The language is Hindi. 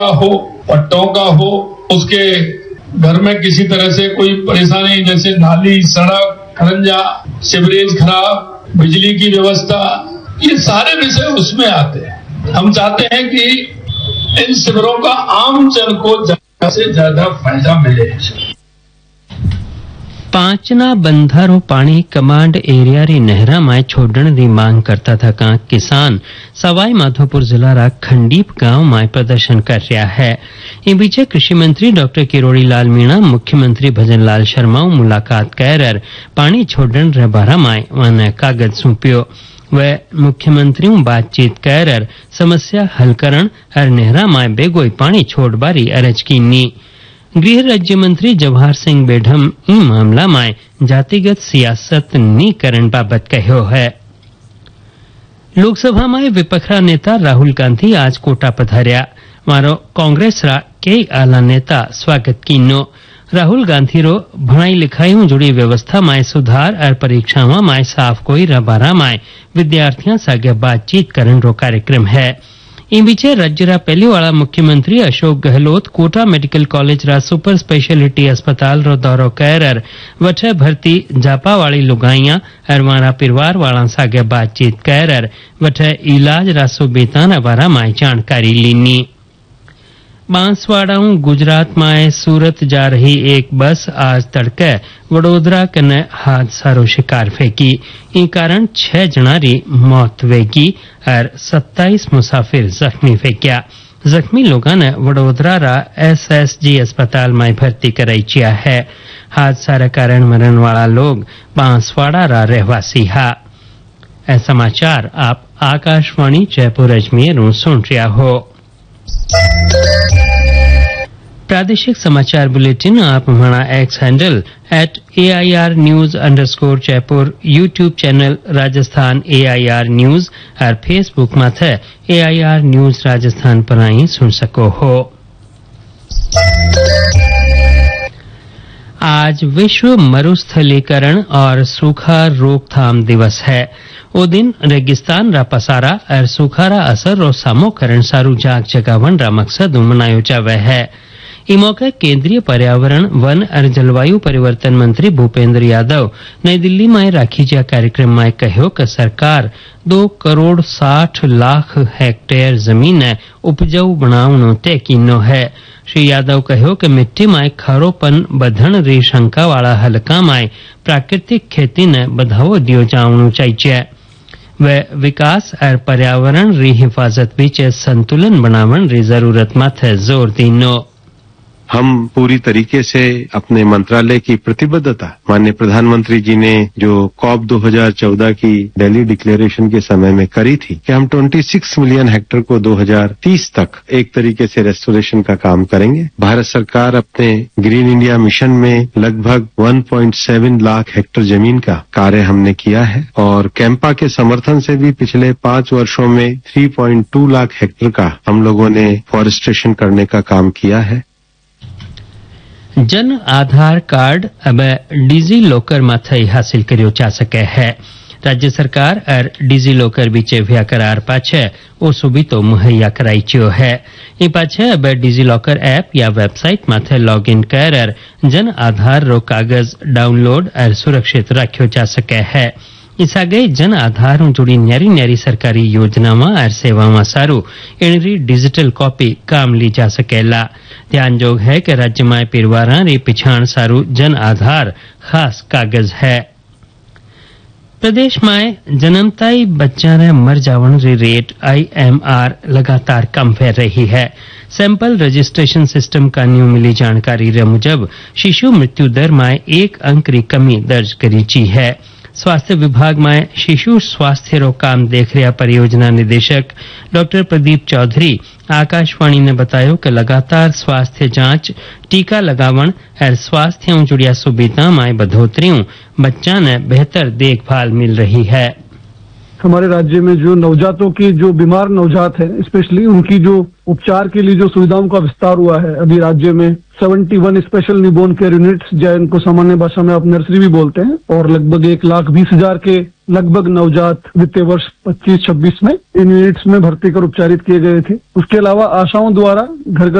हो, पट्टों का हो, उसके घर में किसी तरह से कोई परेशानी जैसे नाली, सड़क, खरंजा, सीवरेज खराब, बिजली की व्यवस्था, ये सारे विषय उसमें आते हैं। हम चाहते हैं कि इन शिविरों का आम जन को ज्यादा से ज्यादा फायदा मिले। પાંચના બંધારો પાણી કમાન્ડ એરિયારી નહેરામાં છોડણની માંગ કરતા થકા કિસાન સવાઈ માધોपुर जिला खंडीप गांव में प्रदर्शन कर रहा है। इन बीचे कृषि मंत्री डॉक्टर किरोड़ी लाल मीणा मुख्यमंत्री भजन लाल शर्मा मुलाकात कर पानी छोड़ण रे बारा में कागज सौंप्यो। वह मुख्यमंत्री बातचीत कर समस्या हल करण और नहरा में बेगोई पानी छोड़ बारी अरज कीनी। गृह राज्य मंत्री जवाहर सिंह बेढम ई मामला में जातिगत सियासत नी करण बाबत कह्यो है। लोकसभा में विपक्षा नेता राहुल गांधी आज कोटा पधार्या। मारो कांग्रेस रा कई आला नेता स्वागत कीनो। राहुल गांधी रो भणाई लिखाई जुड़ी व्यवस्था में सुधार और परीक्षाओं में साफ कोई रबारा में विद्यार्थियों सागे बातचीत करण रो कार्यक्रम है। इन बीचे राज्य रा पहली वाला मुख्यमंत्री अशोक गहलोत कोटा मेडिकल कॉलेज रा सुपर स्पेशलिटी अस्पताल रो दौरो कर वठे भर्ती जापा वाली लुगाइया और मारा परिवार वाला सागे बातचीत कर वठे इलाज रा सुविधा न बारा में जानकारी लीनी। बांसवाड़ा गुजरात में सूरत जा रही एक बस आज तड़के वडोदरा कने हादसा रो शिकार फेंकी। इन कारण 6 जनारी मौत वेगी और 27 मुसाफिर जख्मी फेंक्या। जख्मी लोगों ने वडोदरा रा SSG अस्पताल में भर्ती कराई चिया है। हादसा रे कारण मरण वाला लोग बांसवाड़ा रा रहवासी हा। ऐ समाचार आप आकाशवाणी जयपुर अजमेर सुन रहा हो। प्रादेशिक समाचार बुलेटिन आप हमारा x handle @AIR News_ Jaipur, YouTube channel Rajasthan AIR news और फेसबुक माथे AIR न्यूज राजस्थान पर आई सुन सको हो। आज विश्व मरुस्थलीकरण और सूखा रोकथाम दिवस है। ओ दिन रेगिस्तान रा पसारा और सूखा रा असर रो सामो करण सारू जाग जगावन रा मकसद मनायो जावे है। ई मौके केंद्रीय पर्यावरण, वन और जलवायु परिवर्तन मंत्री भूपेंद्र यादव नई दिल्ली में राखी जा कार्यक्रम में कहो कि सरकार 2 करोड़ 60 लाख हेक्टेयर जमीन उपजाऊ बनावनो तय कीनो है। श्री यादव कहो कि मिट्टी में खारोपन बधण री शंका वाला हलका में प्राकृतिक खेती ने बढ़ावो दियो जावनो चाहिए। वह विकास और पर्यावरण री हिफाजत बीच संतुलन बनावन री जरूरत माथे जोर दीनो। हम पूरी तरीके से अपने मंत्रालय की प्रतिबद्धता माननीय प्रधानमंत्री जी ने जो COP 2014 की दिल्ली डिक्लेरेशन के समय में करी थी कि हम 26 मिलियन हेक्टेयर को 2030 तक एक तरीके से रेस्टोरेशन का काम करेंगे। भारत सरकार अपने ग्रीन इंडिया मिशन में लगभग 1.7 लाख हेक्टेयर जमीन का कार्य हमने किया है और कैंपा के समर्थन से भी पिछले 5 वर्षों में 3.2 लाख हेक्टेयर का हम लोगों ने फॉरेस्टेशन करने का काम किया है। जन आधार कार्ड अब डिजी लॉकर माथे हासिल करियो जा सके है। राज्य सरकार और डिजी लॉकर बीच व्या करार पाछे ओ सुविधो मुहैया कराई चियो है। ई पाछे अब डिजी लॉकर ऐप या वेबसाइट माथे लॉग इन कर जन आधार रो कागज डाउनलोड और सुरक्षित रखियो जा सके है। इस आगे जन आधार जुड़ी न्यारी न्यारी सरकारी योजनाओं और सेवाओं सारू इनरी डिजिटल कॉपी काम ली जा सकेला। ध्यान जोग है कि राज्य में परिवारा री पिछाण सारू जन आधार खास कागज है। प्रदेश में जन्मताई बच्चा ने मर जावन री रेट IMR लगातार कम फैल रही है। सैंपल रजिस्ट्रेशन सिस्टम का न्यू मिली जानकारी रे मुजब शिशु मृत्यु दर में 1 अंक री कमी दर्ज करी ची है। स्वास्थ्य विभाग में शिशु स्वास्थ्य रो काम देख रहा परियोजना निदेशक डॉक्टर प्रदीप चौधरी आकाशवाणी ने बताया कि लगातार स्वास्थ्य जांच, टीका लगावन और स्वास्थ्य जुड़िया सुविधा में बढ़ोतरी बच्चा ने बेहतर देखभाल मिल रही है। हमारे राज्य में जो नवजातों की जो बीमार नवजात है स्पेशली उनकी जो उपचार के लिए जो सुविधाओं का विस्तार हुआ है। अभी राज्य में 71 स्पेशल न्यूबॉर्न केयर यूनिट्स जिनको सामान्य भाषा में आप नर्सरी भी बोलते हैं और लगभग 1,20,000 के लगभग नवजात वित्तीय वर्ष 25-26 में इन यूनिट्स में भर्ती कर उपचारित किए गए थे। उसके अलावा आशाओं द्वारा घर घर